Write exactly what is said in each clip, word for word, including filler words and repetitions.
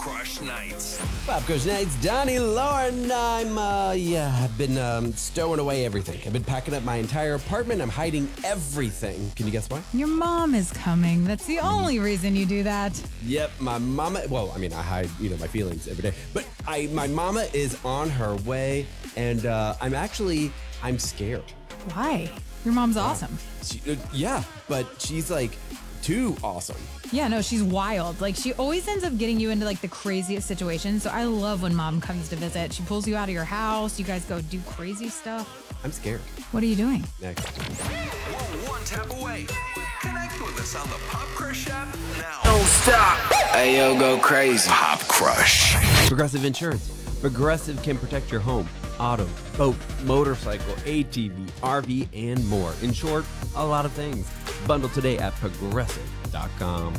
Crush Nights. Pop Crush Nights, Donnie, Lauren. I'm, uh, yeah, I've been um, stowing away everything. I've been packing up my entire apartment. I'm hiding everything. Can you guess why? Your mom is coming. That's the only reason you do that. Yep, my mama. Well, I mean, I hide, you know, my feelings every day. But I, my mama is on her way, and uh, I'm actually, I'm scared. Why? Your mom's awesome. She, uh, yeah, but she's like too awesome. Yeah, no, she's wild. Like, she always ends up getting you into like the craziest situations. So I love when mom comes to visit. She pulls you out of your house. You guys go do crazy stuff. I'm scared. What are you doing? Next. We're one tap away. Connect with us on the Pop Crush app now. Don't stop. Hey, yo, go crazy. Pop Crush. Progressive Insurance. Progressive can protect your home, auto, boat, motorcycle, A T V, R V, and more. In short, a lot of things. Bundle today at progressive dot com.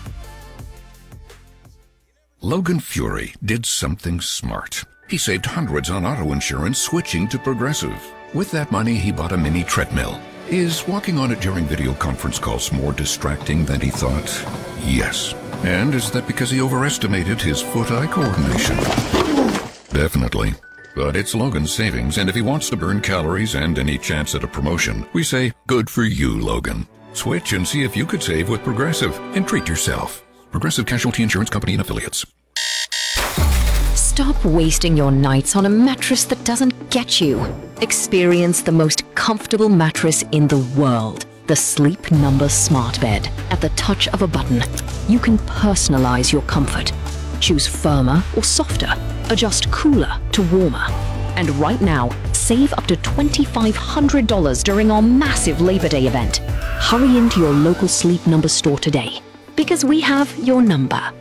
Logan Fury did something smart. He saved hundreds on auto insurance switching to Progressive. With that money, he bought a mini treadmill. Is walking on it during video conference calls more distracting than he thought? Yes. And is that because he overestimated his foot-eye coordination? Definitely. But it's Logan's savings, and if he wants to burn calories and any chance at a promotion, we say, good for you, Logan. Switch and see if you could save with Progressive and treat yourself. Progressive Casualty Insurance Company and Affiliates. Stop wasting your nights on a mattress that doesn't get you. Experience the most comfortable mattress in the world. The Sleep Number Smart Bed. At the touch of a button, you can personalize your comfort. Choose firmer or softer. Adjust cooler to warmer. And right now, save up to two thousand five hundred dollars during our massive Labor Day event. Hurry into your local Sleep Number store today, because we have your number.